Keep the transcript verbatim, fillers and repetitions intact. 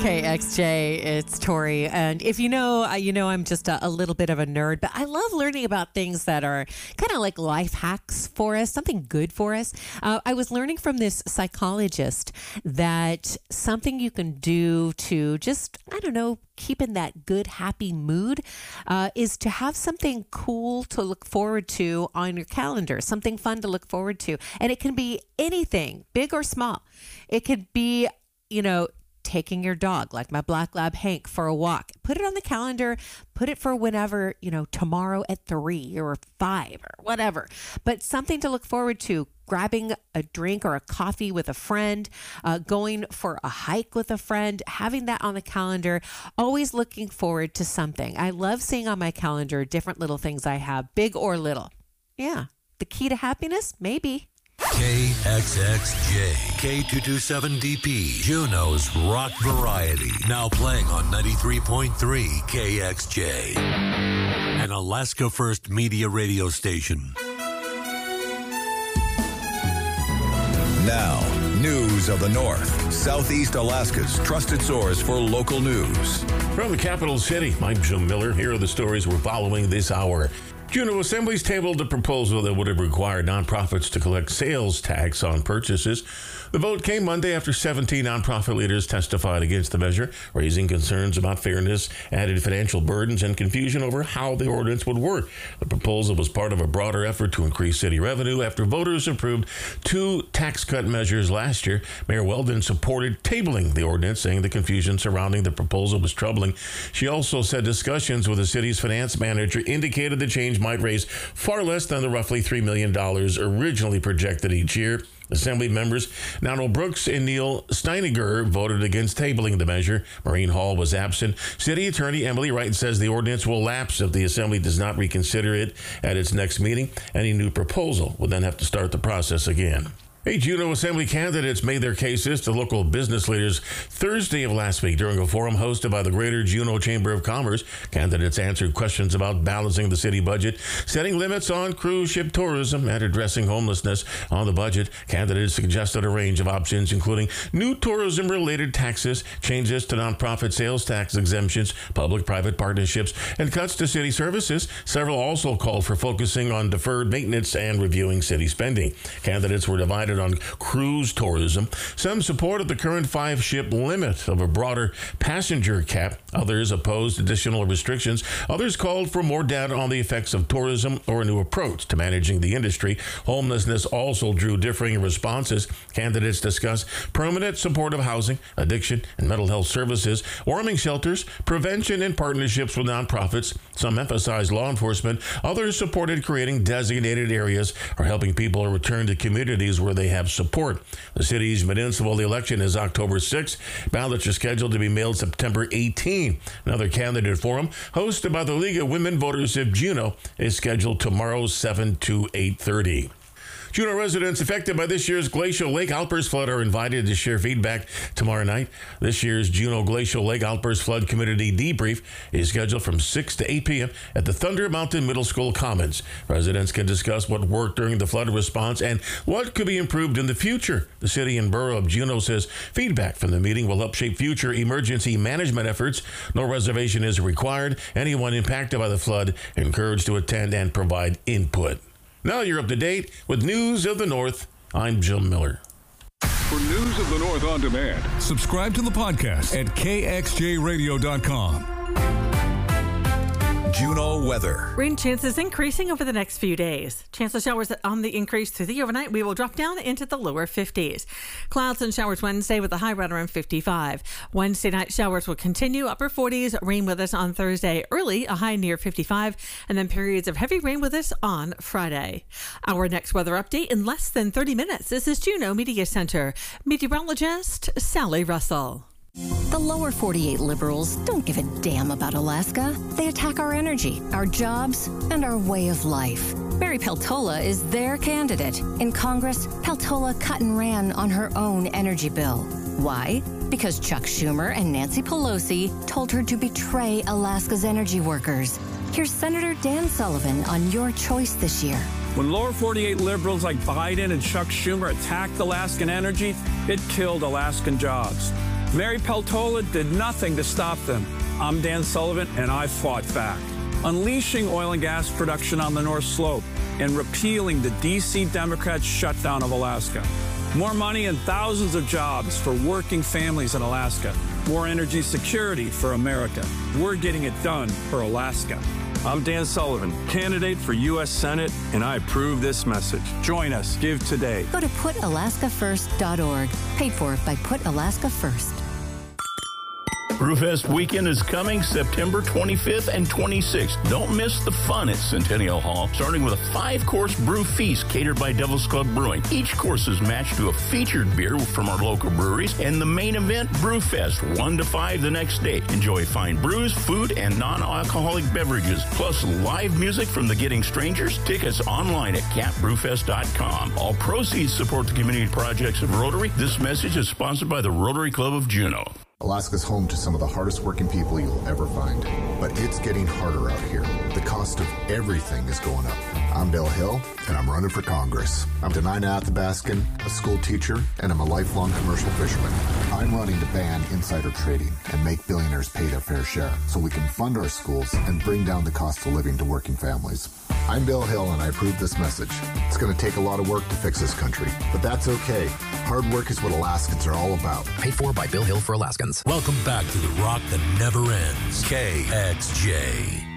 K X J, it's Tori. And if you know, uh, you know I'm just a, a little bit of a nerd, but I love learning about things that are kind of like life hacks for us, something good for us. Uh, I was learning from this psychologist that something you can do to just, I don't know, keep in that good, happy mood uh, is to have something cool to look forward to on your calendar, something fun to look forward to. And it can be anything, big or small. It could be, you know, taking your dog, like my black lab Hank, for a walk. Put it on the calendar, put it for whenever, you know, tomorrow at three or five or whatever. But something to look forward to. Grabbing a drink or a coffee with a friend, uh, going for a hike with a friend, having that on the calendar, always looking forward to something. I love seeing on my calendar different little things I have, big or little. Yeah. The key to happiness? Maybe. K X X J, K two twenty-seven D P, Juneau's Rock Variety. Now playing on ninety-three point three K X J, an Alaska First Media radio station. Now, news of the North, Southeast Alaska's trusted source for local news. From the capital city, I'm Jim Miller. Here are the stories we're following this hour. Juneau Assembly's tabled a proposal that would have required nonprofits to collect sales tax on purchases. The vote came Monday after seventeen nonprofit leaders testified against the measure, raising concerns about fairness, added financial burdens, and confusion over how the ordinance would work. The proposal was part of a broader effort to increase city revenue after voters approved two tax cut measures last year. Mayor Weldon supported tabling the ordinance, saying the confusion surrounding the proposal was troubling. She also said discussions with the city's finance manager indicated the change might raise far less than the roughly three million dollars originally projected each year. Assembly members Donald Brooks and Neil Steiniger voted against tabling the measure. Maureen Hall was absent. City Attorney Emily Wright says the ordinance will lapse if the Assembly does not reconsider it at its next meeting. Any new proposal will then have to start the process again. Eight Juneau Assembly candidates made their cases to local business leaders Thursday of last week during a forum hosted by the Greater Juneau Chamber of Commerce. Candidates answered questions about balancing the city budget, setting limits on cruise ship tourism, and addressing homelessness. On the budget, candidates suggested a range of options, including new tourism-related taxes, changes to nonprofit sales tax exemptions, public-private partnerships, and cuts to city services. Several also called for focusing on deferred maintenance and reviewing city spending. Candidates were divided on cruise tourism. Some supported the current five-ship limit of a broader passenger cap. Others opposed additional restrictions. Others called for more data on the effects of tourism or a new approach to managing the industry. Homelessness also drew differing responses. Candidates discussed permanent supportive housing, addiction and mental health services, warming shelters, prevention, and partnerships with nonprofits. Some emphasized law enforcement. Others supported creating designated areas or helping people return to communities where they have support. The city's municipal election is October sixth. Ballots are scheduled to be mailed September eighteenth. Another candidate forum, hosted by the League of Women Voters of Juneau, is scheduled tomorrow, seven to eight thirty. Juneau residents affected by this year's Glacial Lake Outburst flood are invited to share feedback tomorrow night. This year's Juneau Glacial Lake Outburst Flood Community Debrief is scheduled from six to eight p.m. at the Thunder Mountain Middle School Commons. Residents can discuss what worked during the flood response and what could be improved in the future. The city and borough of Juneau says feedback from the meeting will help shape future emergency management efforts. No reservation is required. Anyone impacted by the flood encouraged to attend and provide input. Now you're up to date with News of the North. I'm Jim Miller. For News of the North on demand, subscribe to the podcast at K X J radio dot com. Juneau weather. Rain chances increasing over the next few days. Chance of showers on the increase through the overnight. We will drop down into the lower fifties. Clouds and showers Wednesday with a high right around fifty-five. Wednesday night showers will continue, upper forties. Rain with us on Thursday early, a high near fifty-five. And then periods of heavy rain with us on Friday. Our next weather update in less than thirty minutes. This is Juneau Media Center. Meteorologist Sally Russell. The lower forty-eight liberals don't give a damn about Alaska. They attack our energy, our jobs, and our way of life. Mary Peltola is their candidate. In Congress, Peltola cut and ran on her own energy bill. Why? Because Chuck Schumer and Nancy Pelosi told her to betray Alaska's energy workers. Here's Senator Dan Sullivan on your choice this year. When lower forty-eight liberals like Biden and Chuck Schumer attacked Alaskan energy, it killed Alaskan jobs. Mary Peltola did nothing to stop them. I'm Dan Sullivan, and I fought back. Unleashing oil and gas production on the North Slope and repealing the D C Democrats' shutdown of Alaska. More money and thousands of jobs for working families in Alaska. More energy security for America. We're getting it done for Alaska. I'm Dan Sullivan, candidate for U S Senate, and I approve this message. Join us. Give today. Go to put alaska first dot org. Paid for by Put Alaska First. Brewfest weekend is coming September twenty-fifth and twenty-sixth. Don't miss the fun at Centennial Hall, starting with a five-course brew feast catered by Devil's Club Brewing. Each course is matched to a featured beer from our local breweries, and the main event, Brewfest, one to five the next day. Enjoy fine brews, food, and non-alcoholic beverages, plus live music from the Getting Strangers. Tickets online at cap brewfest dot com. All proceeds support the community projects of Rotary. This message is sponsored by the Rotary Club of Juneau. Alaska's home to some of the hardest working people you'll ever find. But it's getting harder out here. The cost of everything is going up. I'm Bill Hill, and I'm running for Congress. I'm Denina Athabaskan, a school teacher, and I'm a lifelong commercial fisherman. I'm running to ban insider trading and make billionaires pay their fair share so we can fund our schools and bring down the cost of living to working families. I'm Bill Hill, and I approve this message. It's going to take a lot of work to fix this country, but that's okay. Hard work is what Alaskans are all about. Paid for by Bill Hill for Alaskans. Welcome back to the rock that never ends. K X J.